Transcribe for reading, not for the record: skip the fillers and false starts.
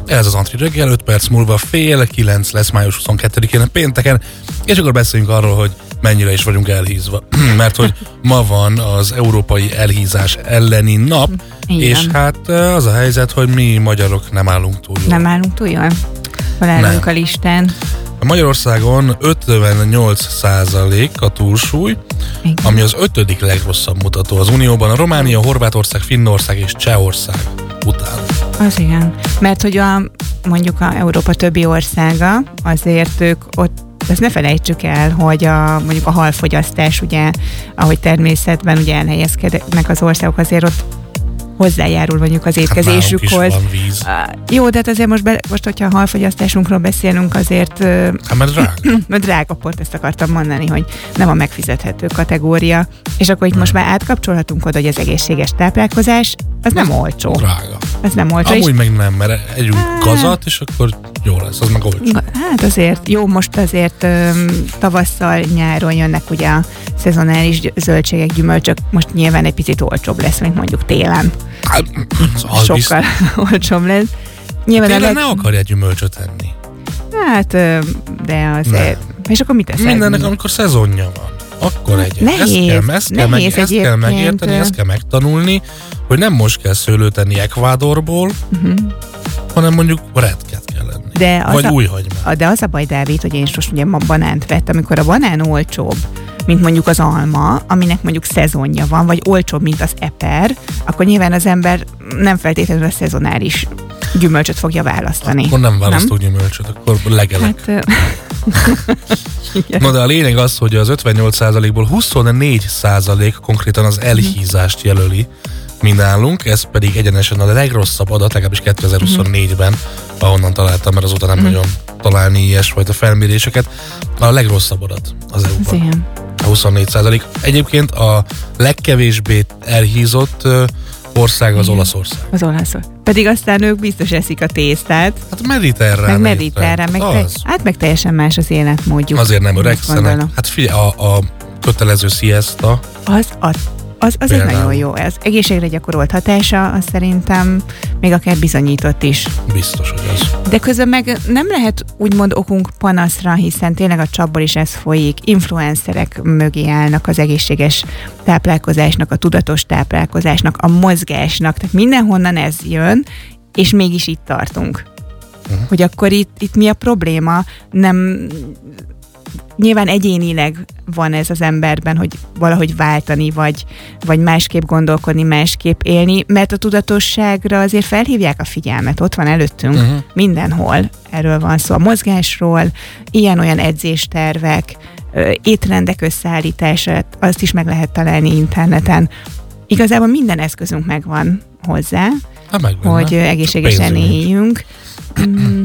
Ez az Antri reggel, 5 perc múlva 8:30 lesz május 22-én pénteken, és akkor beszéljünk arról, hogy mennyire is vagyunk elhízva. Mert hogy ma van az Európai Elhízás elleni nap, Igen. és hát az a helyzet, hogy mi magyarok nem állunk túl jól. Nem állunk túl jól? Hol állunk a listán? Magyarországon 58% a túlsúly, Igen. ami az 5. legrosszabb mutató az Unióban, a Románia, Horvátország, Finnország és Csehország után. Az igen. Mert hogy mondjuk a Európa többi országa, azért ők ott, ezt ne felejtsük el, hogy mondjuk a halfogyasztás, ugye, ahogy természetben ugye elhelyezkednek az országok, azért ott hozzájárul mondjuk az étkezésükhoz. Hát van víz. Jó, de hát azért most, hogyha a halfogyasztásunkról beszélünk, azért... Hát mert drága. Mert drága, pont ezt akartam mondani, hogy nem a megfizethető kategória. És akkor itt most már átkapcsolhatunk oda, hogy az egészséges táplálkozás, az nem olcsó. Drága. Ez nem olcsó. Amúgy meg nem, mert együnk gazat, és akkor jó lesz, az meg olcsó. Hát azért, jó, most azért tavasszal, nyáron jönnek ugye a szezonális zöldségek, gyümölcsök, most nyilván egy picit olcsóbb lesz, mint mondjuk télen. Hát, Sokkal olcsóbb lesz. Nyilván télen ne akarja gyümölcsöt enni. Hát, de azért... És akkor mit eszed? Mindennek, amikor szezonja van, akkor egy. Ezt kell megérteni, ezt kell megtanulni, hogy nem most kell szőlőt tenni Ecuadorból, hanem mondjuk retket kell lenni. Vagy újhagymát. De az a baj, Dávid, hogy én is most ugye ma banánt vettem, amikor a banán olcsóbb, mint mondjuk az alma, aminek mondjuk szezonja van, vagy olcsóbb, mint az eper, akkor nyilván az ember nem feltétlenül a szezonális gyümölcsöt fogja választani. Akkor nem választok gyümölcsöt, akkor legelek. Hát, na de a lényeg az, hogy az 58%-ból 24% konkrétan az elhízást jelöli, mint nálunk, ez pedig egyenesen a legrosszabb adat, legalábbis 2024-ben, ahonnan találtam, mert azóta nem nagyon találni ilyesfajta felméréseket. A legrosszabb adat az EU-ban. A 24%. Egyébként a legkevésbé elhízott ország az Olaszország. Az Olaszország. Pedig aztán ők biztos eszik a tésztát. Hát mediterrán. Meg teljesen más az életmódjuk. Azért nem öregszenek. Hát figyelj, a kötelező siesta. Az egy nagyon jó. Ez egészségre gyakorolt hatása, az szerintem még akár bizonyított is. Biztos, hogy az. De közben meg nem lehet úgymond okunk panaszra, hiszen tényleg a csapból is ez folyik. Influencerek mögé állnak az egészséges táplálkozásnak, a tudatos táplálkozásnak, a mozgásnak, tehát mindenhonnan ez jön, és mégis itt tartunk. Hogy akkor itt mi a probléma? Nem... Nyilván egyénileg van ez az emberben, hogy valahogy váltani, vagy másképp gondolkodni, másképp élni, mert a tudatosságra azért felhívják a figyelmet, ott van előttünk mindenhol. Erről van szó, a mozgásról, ilyen-olyan edzéstervek, étrendek összeállítását, azt is meg lehet találni interneten. Igazából minden eszközünk megvan hozzá, hogy egészségesen éljünk.